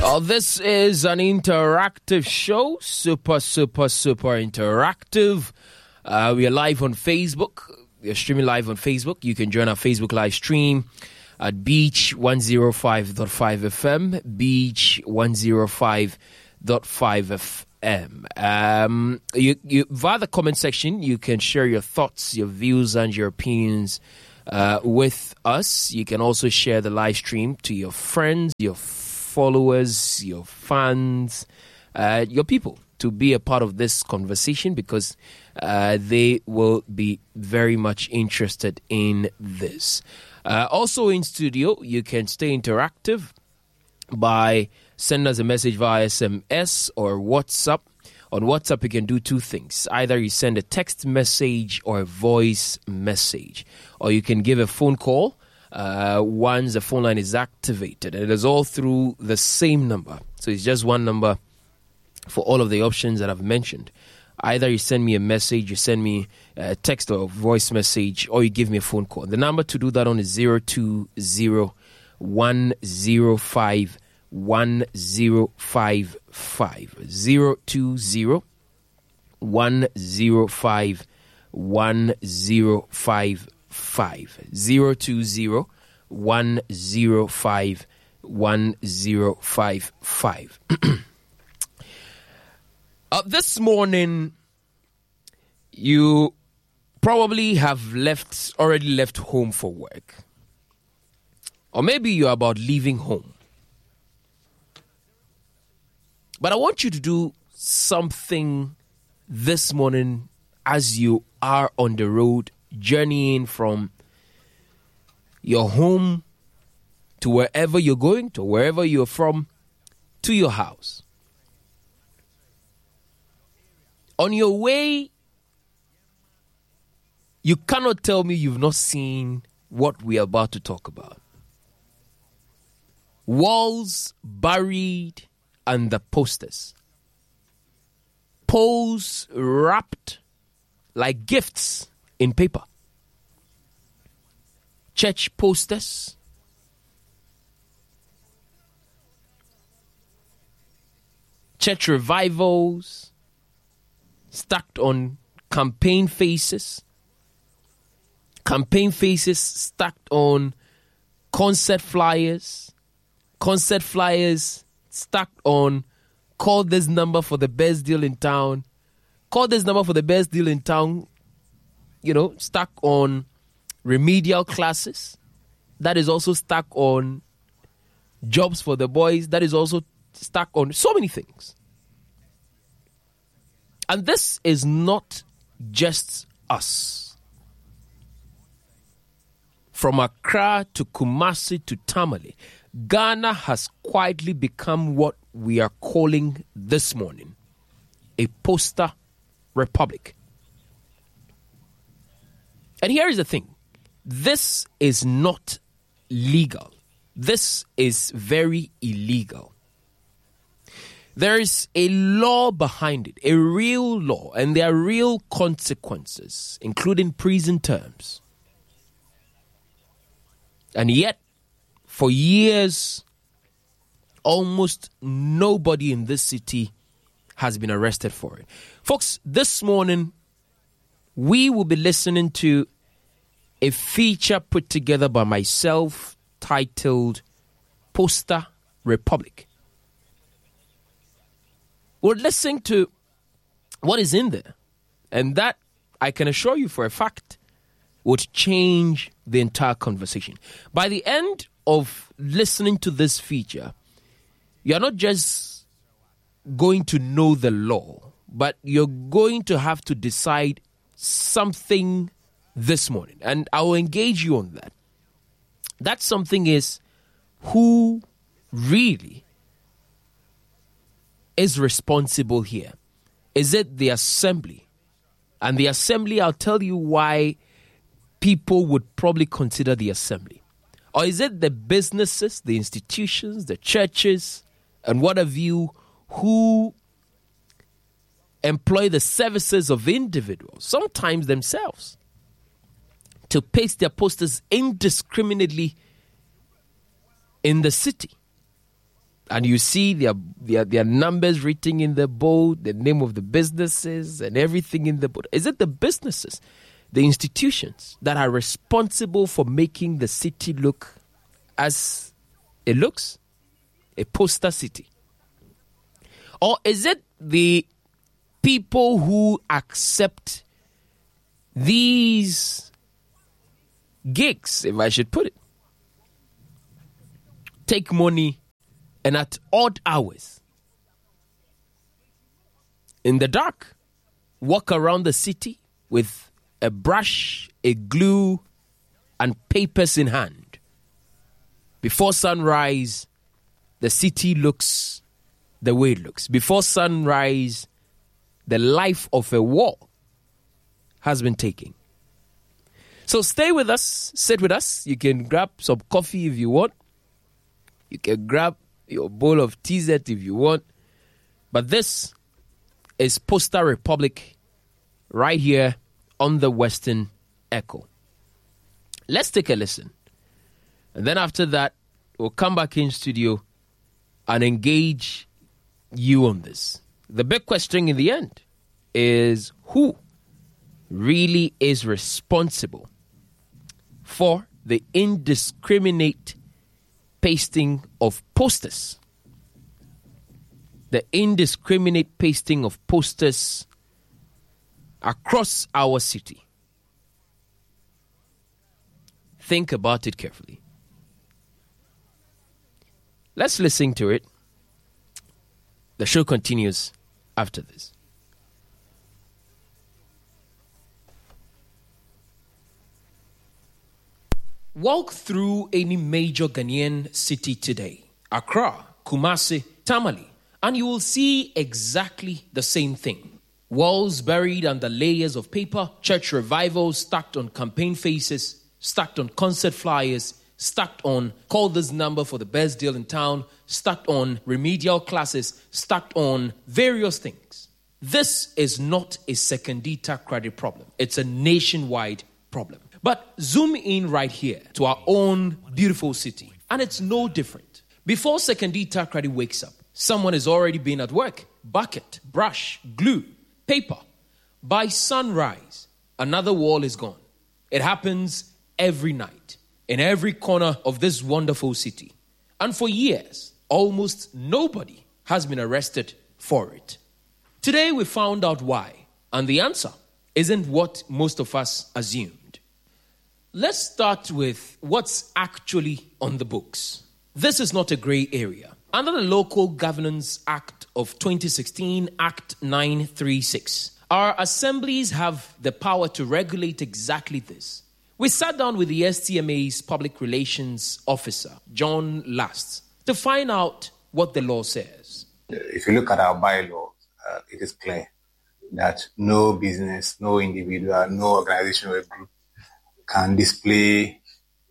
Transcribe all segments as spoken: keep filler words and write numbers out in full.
Oh, this is an interactive show. Super, super, super interactive. Uh, we are live on Facebook. We are streaming live on Facebook. You can join our Facebook live stream at Beach one oh five point five F M. Beach one oh five point five F M. Um, you, you, via the comment section, you can share your thoughts, your views, and your opinions uh, with us. You can also share the live stream to your friends, your followers, your fans, uh, your people to be a part of this conversation because uh, they will be very much interested in this. Uh, also in studio, you can stay interactive by sending us a message via S M S or WhatsApp. On WhatsApp, you can do two things. Either you send a text message or a voice message, or you can give a phone call Uh, once the phone line is activated, and it is all through the same number. So it's just one number for all of the options that I've mentioned. Either you send me a message, you send me a text or a voice message, or you give me a phone call. The number to do that on is zero two zero one zero five one zero five five. zero two zero one zero five one zero five five. zero two zero one zero five one zero five five. uh, this morning, you probably have left already left home for work, or maybe you're about leaving home. But I want you to do something this morning as you are on the road, journeying from your home to wherever you're going, to wherever you're from, to your house. On your way, you cannot tell me you've not seen what we are about to talk about. Walls buried under posters. Poles wrapped like gifts in paper. Church posters. Church revivals stacked on campaign faces. Campaign faces stacked on concert flyers. Concert flyers stacked on call this number for the best deal in town. Call this number for the best deal in town. You know, stuck on remedial classes. That is also stuck on jobs for the boys. That is also stuck on so many things. And this is not just us. From Accra to Kumasi to Tamale, Ghana has quietly become what we are calling this morning a poster republic. And here is the thing. This is not legal. This is very illegal. There is a law behind it, a real law, and there are real consequences, including prison terms. And yet, for years, almost nobody in this city has been arrested for it. Folks, this morning, we will be listening to a feature put together by myself titled Poster Republic. We're listening to what is in there, and that, I can assure you for a fact, would change the entire conversation. By the end of listening to this feature, you're not just going to know the law, but you're going to have to decide something this morning. And I will engage you on that. That something is who really is responsible here. Is it the assembly? And the assembly, I'll tell you why people would probably consider the assembly. Or is it the businesses, the institutions, the churches, and what have you, who employ the services of individuals, sometimes themselves, to paste their posters indiscriminately in the city? And you see their, their, their numbers written in the board, the name of the businesses and everything in the board. Is it the businesses, the institutions that are responsible for making the city look as it looks? A poster city. Or is it the people who accept these gigs, if I should put it, take money and at odd hours, in the dark, walk around the city with a brush, a glue, and papers in hand? Before sunrise, the city looks the way it looks. Before sunrise, the life of a war has been taken. So stay with us, sit with us. You can grab some coffee if you want. You can grab your bowl of T Z if you want. But this is Poster Republic right here on the Western Echo. Let's take a listen. And then after that, we'll come back in studio and engage you on this. The big question in the end is, who really is responsible for the indiscriminate pasting of posters? The indiscriminate pasting of posters across our city. Think about it carefully. Let's listen to it. The show continues after this. Walk through any major Ghanaian city today, Accra, Kumasi, Tamale, and you will see exactly the same thing. Walls buried under layers of paper, church revivals stacked on campaign faces, stacked on concert flyers, stacked on call this number for the best deal in town, stacked on remedial classes, stacked on various things. This is not a Secondita credit problem. It's a nationwide problem. But zoom in right here to our own beautiful city, and it's no different. Before Secondita credit wakes up, someone has already been at work. Bucket, brush, glue, paper. By sunrise, another wall is gone. It happens every night, in every corner of this wonderful city. And for years, almost nobody has been arrested for it. Today we found out why, and the answer isn't what most of us assumed. Let's start with what's actually on the books. This is not a gray area. Under the Local Governance Act of twenty sixteen, Act nine thirty-six, our assemblies have the power to regulate exactly this. We sat down with the S T M A's Public Relations Officer, John Last, to find out what the law says. If you look at our bylaw, uh, it is clear that no business, no individual, no organization or group can display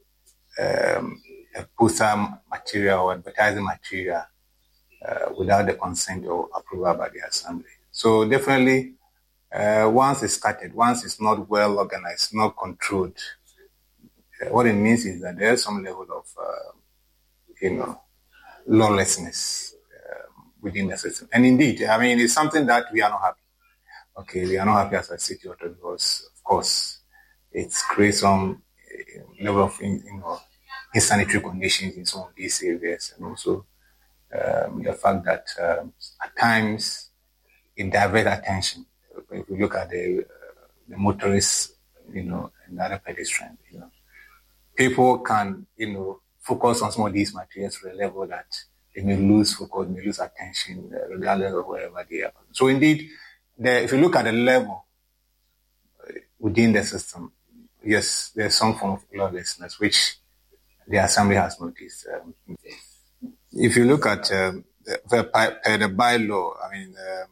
um, a poster material or advertising material uh, without the consent or approval by the assembly. So definitely, uh, once it's started, once it's not well organized, not controlled, uh, what it means is that there's some level of, uh, you know, lawlessness uh, within the system. And indeed, I mean, it's something that we are not happy. Okay, we are not happy as a city authority because, of course, it creates some uh, level of, you know, insanitary conditions in some of these areas, and also um, the fact that um, at times it diverts attention. If you look at the, uh, the motorists, you know, and other pedestrians, you know, people can, you know, focus on some of these materials to the level that they may lose focus, may lose attention, uh, regardless of wherever they are. So indeed, the, if you look at the level uh, within the system, yes, there's some form of lawlessness, which the assembly has noticed. Um, if you look at um, the, the, the bylaw, I mean, um,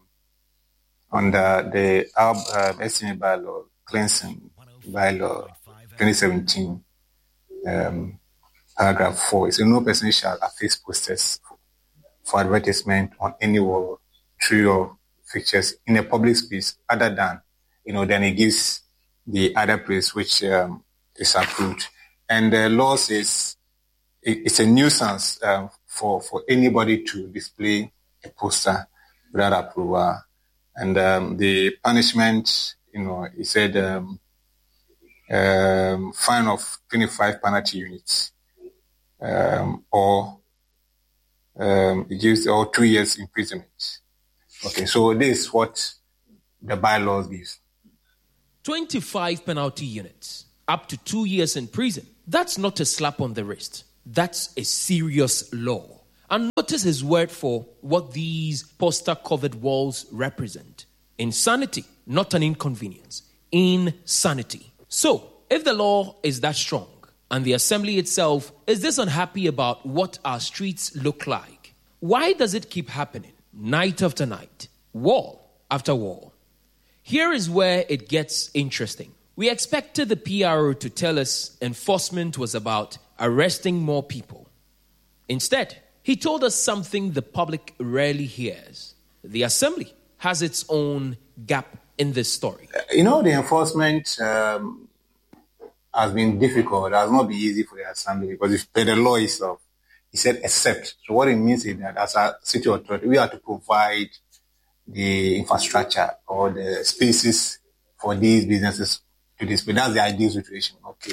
under the uh, estimate bylaw, cleansing bylaw twenty seventeen, um, paragraph four, it says no person shall affix posters for advertisement on any wall, tree, or fixtures in a public space other than, you know, then it gives the other place which um, is approved. And the law says it, it's a nuisance um, for, for anybody to display a poster without approval. And um, the punishment, you know, he said um, um, fine of twenty-five penalty units, um, or um, it gives or two years imprisonment. Okay, so this is what the bylaws gives. twenty-five penalty units, up to two years in prison. That's not a slap on the wrist. That's a serious law. And notice his word for what these poster-covered walls represent. Insanity, not an inconvenience. Insanity. So, if the law is that strong, and the assembly itself is this unhappy about what our streets look like, why does it keep happening, night after night, wall after wall? Here is where it gets interesting. We expected the P R O to tell us enforcement was about arresting more people. Instead, he told us something the public rarely hears. The assembly has its own gap in this story. You know, the enforcement um, has been difficult. It has not been easy for the assembly because if per the law itself, he said except. So what it means is that as a city authority, we have to provide the infrastructure or the spaces for these businesses to display. That's the ideal situation. Okay.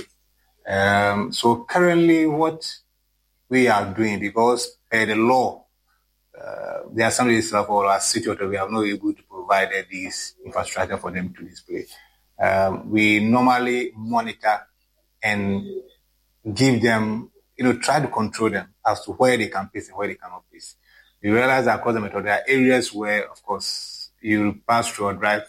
Um, so currently what we are doing, because per the law, uh, the assembly itself or our city authority, we have not been able to provide uh, this infrastructure for them to display. Um, we normally monitor and give them, you know, try to control them as to where they can place and where they cannot place. We realize that across the metro, there are areas where, of course, you pass through or drive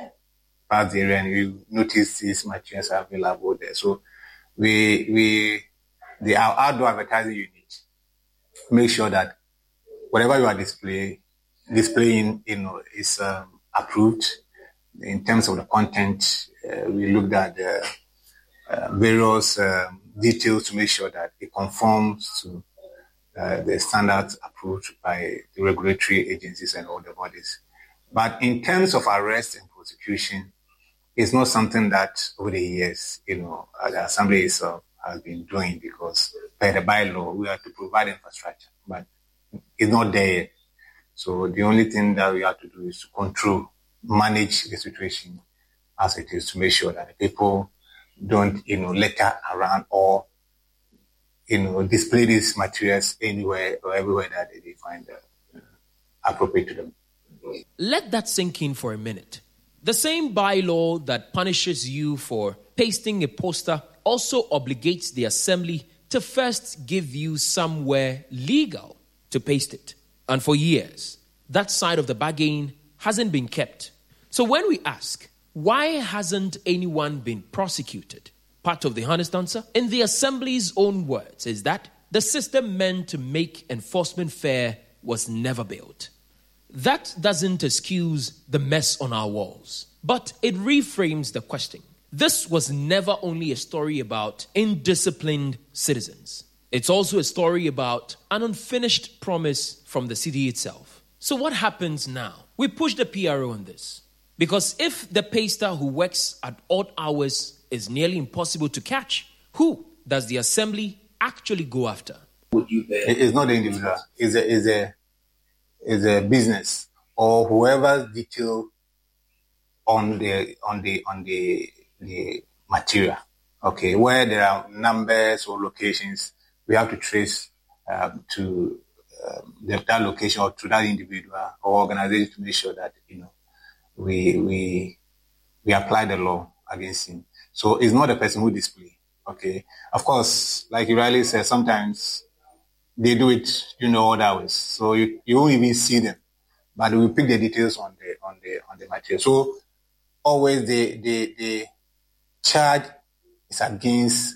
past the area and you notice these materials are available there. So we, we, the our outdoor advertising unit, make sure that whatever you are display, displaying, you know, is um, approved in terms of the content. Uh, we looked at the uh, various um, details to make sure that it conforms to Uh, the standards approved by the regulatory agencies and all the bodies. But in terms of arrest and prosecution, it's not something that over the years, you know, the assembly itself has been doing because by the bylaw, we have to provide infrastructure, but it's not there yet. So the only thing that we have to do is to control, manage the situation as it is to make sure that the people don't, you know, litter around or you know, display these materials anywhere or everywhere that they find uh, appropriate to them. Let that sink in for a minute. The same bylaw that punishes you for pasting a poster also obligates the assembly to first give you somewhere legal to paste it. And for years, that side of the bargain hasn't been kept. So when we ask, why hasn't anyone been prosecuted? Part of the honest answer, in the assembly's own words, is that the system meant to make enforcement fair was never built. That doesn't excuse the mess on our walls, but it reframes the question. This was never only a story about indisciplined citizens. It's also a story about an unfinished promise from the city itself. So what happens now? We push the P R O on this. Because if the paster who works at odd hours is nearly impossible to catch, who does the assembly actually go after? It's not the individual. It's a, it's a, it's a business or whoever's detail on the on the on the the material. Okay, where there are numbers or locations, we have to trace um, to um, the, that location or to that individual or organization to make sure that you know we we we apply the law against him. So it's not the person who display. Okay. Of course, like you rightly said, sometimes they do it, you know, other ways. So you, you won't even see them. But we pick the details on the on the on the material. So always the the the charge is against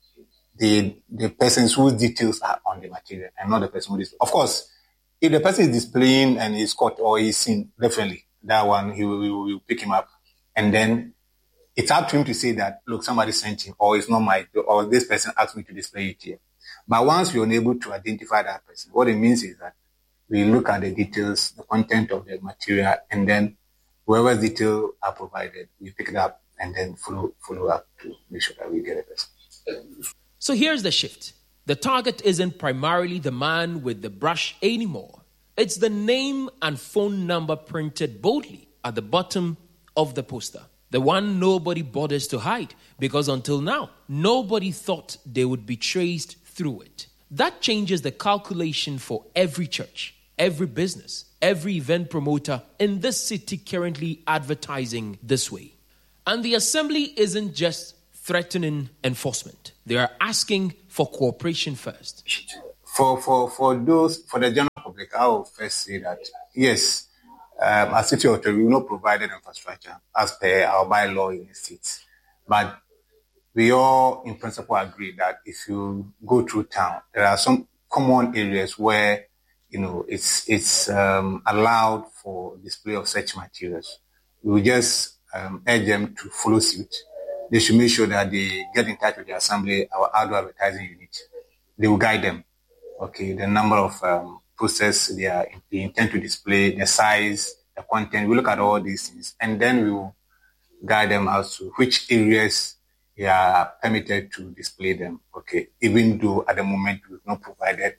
the the persons whose details are on the material and not the person who displays. Of course, if the person is displaying and is caught or is seen, definitely that one he will, we will pick him up, and then it's up to him to say that, look, somebody sent him, or it's not my, or this person asked me to display it here. But once we're unable to identify that person, what it means is that we look at the details, the content of the material, and then whoever's details are provided, we pick it up and then follow follow up to make sure that we get a person. So here's the shift. The target isn't primarily the man with the brush anymore. It's the name and phone number printed boldly at the bottom of the poster. The one nobody bothers to hide, because until now, nobody thought they would be traced through it. That changes the calculation for every church, every business, every event promoter in this city currently advertising this way. And the assembly isn't just threatening enforcement. They are asking for cooperation first. For for for those for the general public, I will first say that yes, um, as city authority, we will not provide infrastructure as per our bylaw in the state. But we all, in principle, agree that if you go through town, there are some common areas where you know it's it's um, allowed for display of such materials. We will just um, urge them to follow suit. They should make sure that they get in touch with the assembly, our outdoor advertising unit. They will guide them. Okay, the number of um, posters they are they intend to display, the size, the content. We look at all these things, and then we will guide them as to which areas they are permitted to display them. Okay, even though at the moment we've not provided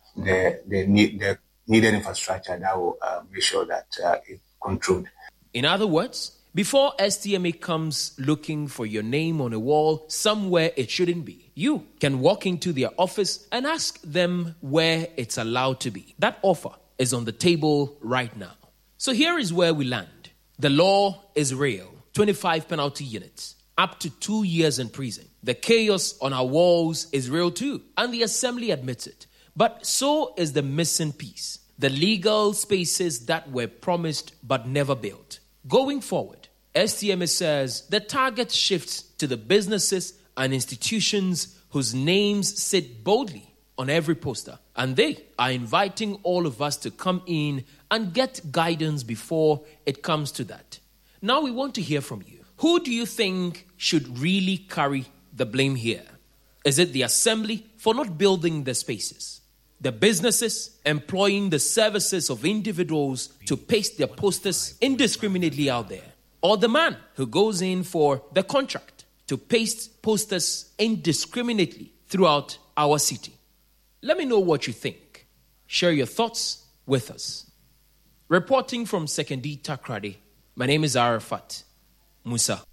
the the need the needed infrastructure that will uh, make sure that uh, it's controlled. In other words, before S T M A comes looking for your name on a wall somewhere it shouldn't be, you can walk into their office and ask them where it's allowed to be. That offer is on the table right now. So here is where we land. The law is real. twenty-five penalty units, up to two years in prison. The chaos on our walls is real too, and the assembly admits it. But so is the missing piece, the legal spaces that were promised but never built. Going forward, S T M A says the target shifts to the businesses and institutions whose names sit boldly on every poster. And they are inviting all of us to come in and get guidance before it comes to that. Now we want to hear from you. Who do you think should really carry the blame here? Is it the assembly for not building the spaces? The businesses employing the services of individuals to paste their posters indiscriminately out there? Or the man who goes in for the contract to paste posters indiscriminately throughout our city? Let me know what you think. Share your thoughts with us. Reporting from Sekondi Takoradi, my name is Arafat Musa.